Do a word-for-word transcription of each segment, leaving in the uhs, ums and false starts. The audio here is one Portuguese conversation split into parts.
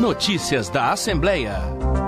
Notícias da Assembleia.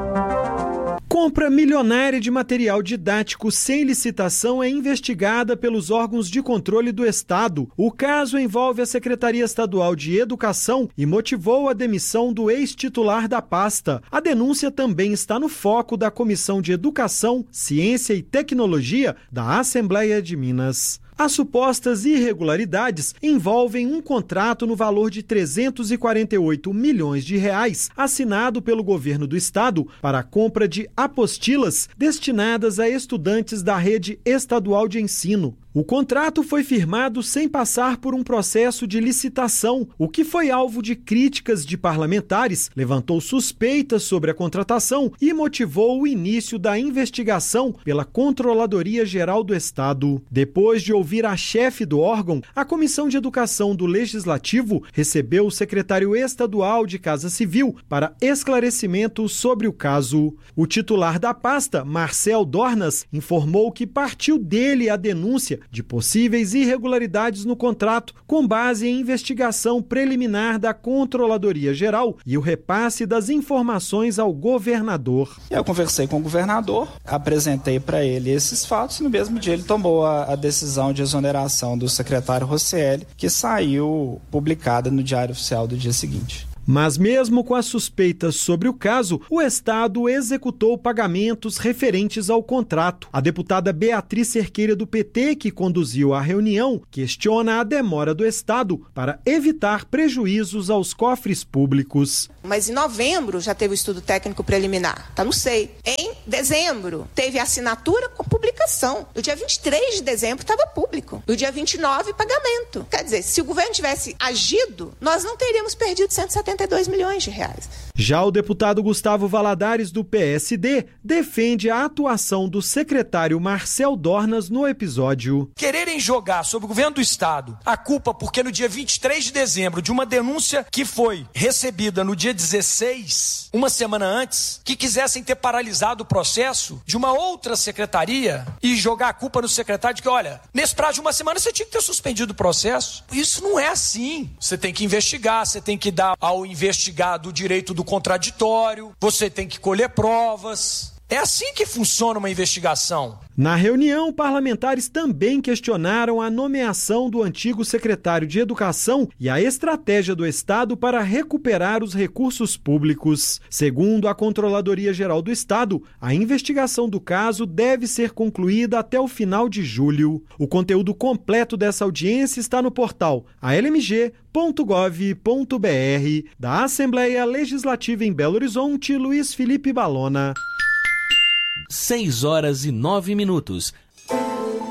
Compra milionária de material didático sem licitação é investigada pelos órgãos de controle do Estado. O caso envolve a Secretaria Estadual de Educação e motivou a demissão do ex-titular da pasta. A denúncia também está no foco da Comissão de Educação, Ciência e Tecnologia da Assembleia de Minas. As supostas irregularidades envolvem um contrato no valor de trezentos e quarenta e oito milhões de reais, assinado pelo governo do estado para a compra de apostilas destinadas a estudantes da rede estadual de ensino. O contrato foi firmado sem passar por um processo de licitação, o que foi alvo de críticas de parlamentares, levantou suspeitas sobre a contratação e motivou o início da investigação pela Controladoria Geral do Estado. Depois de ouvir a chefe do órgão, a Comissão de Educação do Legislativo recebeu o secretário estadual de Casa Civil para esclarecimento sobre o caso. O titular da pasta, Marcel Dornas, informou que partiu dele a denúncia de possíveis irregularidades no contrato, com base em investigação preliminar da Controladoria Geral e o repasse das informações ao governador. Eu conversei com o governador, apresentei para ele esses fatos e no mesmo dia ele tomou a, a decisão de exoneração do secretário Rosselli, que saiu publicada no Diário Oficial do dia seguinte. Mas mesmo com as suspeitas sobre o caso, o Estado executou pagamentos referentes ao contrato. A deputada Beatriz Cerqueira do P T, que conduziu a reunião, questiona a demora do Estado para evitar prejuízos aos cofres públicos. Mas em novembro já teve o estudo técnico preliminar, tá no S E I. Em dezembro teve a assinatura com publicação. No dia vinte e três de dezembro estava público. No dia vinte e nove, pagamento. Quer dizer, se o governo tivesse agido, nós não teríamos perdido cento e setenta e dois milhões de reais. Já o deputado Gustavo Valadares, do P S D, defende a atuação do secretário Marcel Dornas no episódio. Quererem jogar sobre o governo do Estado a culpa porque no dia vinte e três de dezembro, de uma denúncia que foi recebida no dia dezesseis, uma semana antes, que quisessem ter paralisado o processo de uma outra secretaria e jogar a culpa no secretário de que, olha, nesse prazo de uma semana você tinha que ter suspendido o processo. Isso não é assim. Você tem que investigar, você tem que dar ao investigado o direito do contraditório, você tem que colher provas. É assim que funciona uma investigação. Na reunião, parlamentares também questionaram a nomeação do antigo secretário de Educação e a estratégia do Estado para recuperar os recursos públicos. Segundo a Controladoria Geral do Estado, a investigação do caso deve ser concluída até o final de julho. O conteúdo completo dessa audiência está no portal a l m g ponto gov ponto b r. Da Assembleia Legislativa em Belo Horizonte, Luiz Felipe Balona. seis horas e nove minutos.